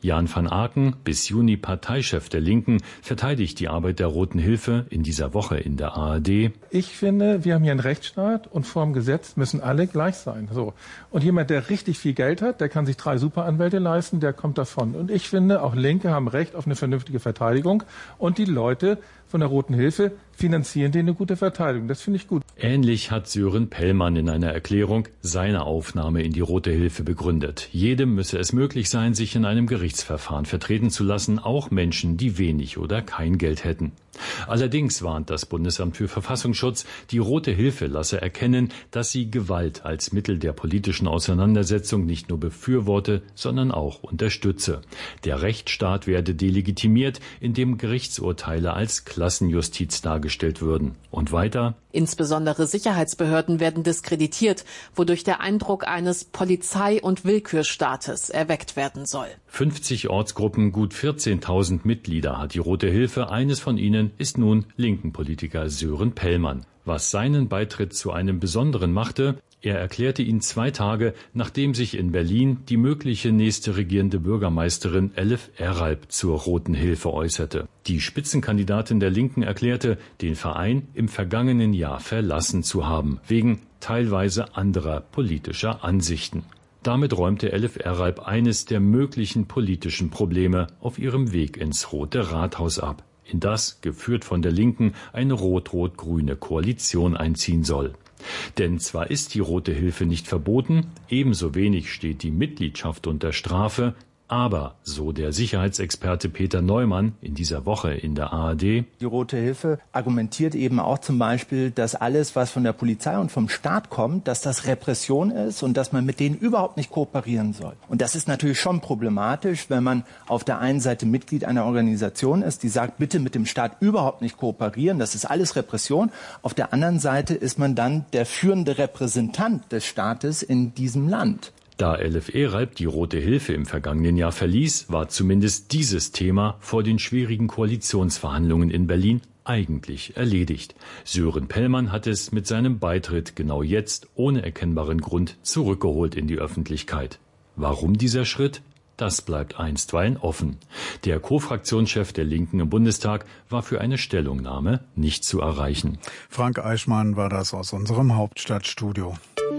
Jan van Aken, bis Juni Parteichef der Linken, verteidigt die Arbeit der Roten Hilfe in dieser Woche in der ARD. Ich finde, wir haben hier einen Rechtsstaat und vor dem Gesetz müssen alle gleich sein. So. Und jemand, der richtig viel Geld hat, der kann sich 3 Superanwälte leisten, der kommt davon. Und ich finde, auch Linke haben Recht auf eine vernünftige Verteidigung. Und die Leute von der Roten Hilfe finanzieren denen eine gute Verteidigung. Das finde ich gut. Ähnlich hat Sören Pellmann in einer Erklärung seine Aufnahme in die Rote Hilfe begründet. Jedem müsse es möglich sein, sich in einem Gerichtsverfahren vertreten zu lassen, auch Menschen, die wenig oder kein Geld hätten. Allerdings warnt das Bundesamt für Verfassungsschutz, die Rote Hilfe lasse erkennen, dass sie Gewalt als Mittel der politischen Auseinandersetzung nicht nur befürworte, sondern auch unterstütze. Der Rechtsstaat werde delegitimiert, indem Gerichtsurteile als Klassenjustiz dargestellt würden. Und weiter: Insbesondere Sicherheitsbehörden werden diskreditiert, wodurch der Eindruck eines Polizei- und Willkürstaates erweckt werden soll. 50 Ortsgruppen, gut 14.000 Mitglieder hat die Rote Hilfe. Eines von ihnen ist nun Linken-Politiker Sören Pellmann. Was seinen Beitritt zu einem Besonderen machte: Er erklärte ihn 2 Tage, nachdem sich in Berlin die mögliche nächste regierende Bürgermeisterin Elif Eralp zur Roten Hilfe äußerte. Die Spitzenkandidatin der Linken erklärte, den Verein im vergangenen Jahr verlassen zu haben, wegen teilweise anderer politischer Ansichten. Damit räumte Elif Eralp eines der möglichen politischen Probleme auf ihrem Weg ins Rote Rathaus ab, in das, geführt von der Linken, eine rot-rot-grüne Koalition einziehen soll. Denn zwar ist die Rote Hilfe nicht verboten, ebenso wenig steht die Mitgliedschaft unter Strafe, aber, so der Sicherheitsexperte Peter Neumann in dieser Woche in der ARD: Die Rote Hilfe argumentiert eben auch zum Beispiel, dass alles, was von der Polizei und vom Staat kommt, dass das Repression ist und dass man mit denen überhaupt nicht kooperieren soll. Und das ist natürlich schon problematisch, wenn man auf der einen Seite Mitglied einer Organisation ist, die sagt, bitte mit dem Staat überhaupt nicht kooperieren, das ist alles Repression. Auf der anderen Seite ist man dann der führende Repräsentant des Staates in diesem Land. Da Elif Eralp die Rote Hilfe im vergangenen Jahr verließ, war zumindest dieses Thema vor den schwierigen Koalitionsverhandlungen in Berlin eigentlich erledigt. Sören Pellmann hat es mit seinem Beitritt genau jetzt ohne erkennbaren Grund zurückgeholt in die Öffentlichkeit. Warum dieser Schritt? Das bleibt einstweilen offen. Der Co-Fraktionschef der Linken im Bundestag war für eine Stellungnahme nicht zu erreichen. Frank Eichmann war das aus unserem Hauptstadtstudio.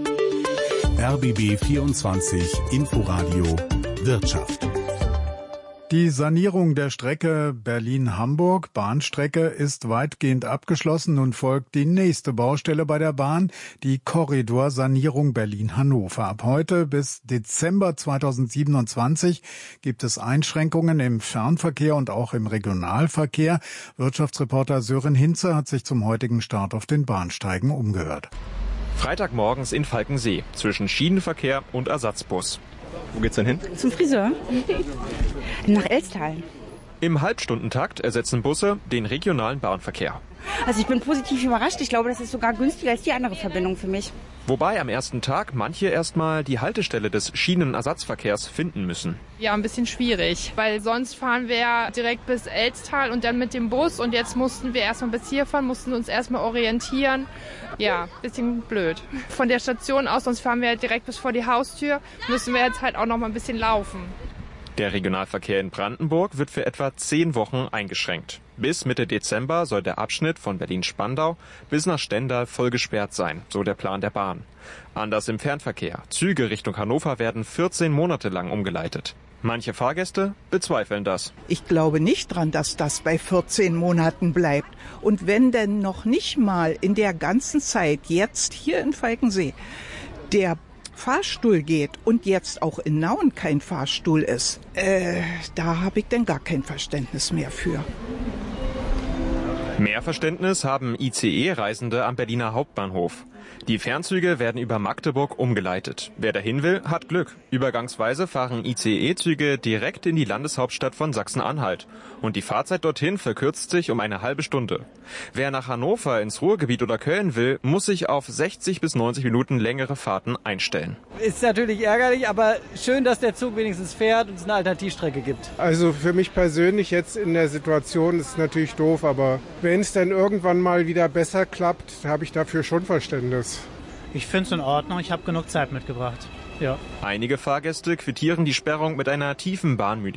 RBB 24 Inforadio Wirtschaft. Die Sanierung der Strecke Berlin-Hamburg, Bahnstrecke, ist weitgehend abgeschlossen. Nun folgt die nächste Baustelle bei der Bahn, die Korridorsanierung Berlin-Hannover. Ab heute bis Dezember 2027 gibt es Einschränkungen im Fernverkehr und auch im Regionalverkehr. Wirtschaftsreporter Sören Hinze hat sich zum heutigen Start auf den Bahnsteigen umgehört. Freitagmorgens in Falkensee zwischen Schienenverkehr und Ersatzbus. Wo geht's denn hin? Zum Friseur. Nach Elstal. Im Halbstundentakt ersetzen Busse den regionalen Bahnverkehr. Also ich bin positiv überrascht. Ich glaube, das ist sogar günstiger als die andere Verbindung für mich. Wobei am ersten Tag manche erstmal die Haltestelle des Schienenersatzverkehrs finden müssen. Ja, ein bisschen schwierig, weil sonst fahren wir ja direkt bis Elstal und dann mit dem Bus und jetzt mussten wir erstmal bis hier fahren, mussten uns erstmal orientieren. Ja, bisschen blöd. Von der Station aus, sonst fahren wir halt direkt bis vor die Haustür, müssen wir jetzt halt auch noch mal ein bisschen laufen. Der Regionalverkehr in Brandenburg wird für etwa 10 Wochen eingeschränkt. Bis Mitte Dezember soll der Abschnitt von Berlin-Spandau bis nach Stendal voll gesperrt sein, so der Plan der Bahn. Anders im Fernverkehr. Züge Richtung Hannover werden 14 Monate lang umgeleitet. Manche Fahrgäste bezweifeln das. Ich glaube nicht dran, dass das bei 14 Monaten bleibt. Und wenn denn noch nicht mal in der ganzen Zeit jetzt hier in Falkensee der Fahrstuhl geht und jetzt auch in Nauen kein Fahrstuhl ist, da habe ich dann gar kein Verständnis mehr für. Mehr Verständnis haben ICE-Reisende am Berliner Hauptbahnhof. Die Fernzüge werden über Magdeburg umgeleitet. Wer dahin will, hat Glück. Übergangsweise fahren ICE-Züge direkt in die Landeshauptstadt von Sachsen-Anhalt. Und die Fahrzeit dorthin verkürzt sich um eine halbe Stunde. Wer nach Hannover, ins Ruhrgebiet oder Köln will, muss sich auf 60 bis 90 Minuten längere Fahrten einstellen. Ist natürlich ärgerlich, aber schön, dass der Zug wenigstens fährt und es eine Alternativstrecke gibt. Also für mich persönlich jetzt in der Situation ist es natürlich doof, aber wenn es dann irgendwann mal wieder besser klappt, habe ich dafür schon Verständnis. Ich finde es in Ordnung, ich habe genug Zeit mitgebracht. Ja. Einige Fahrgäste quittieren die Sperrung mit einer tiefen Bahnmüdigkeit.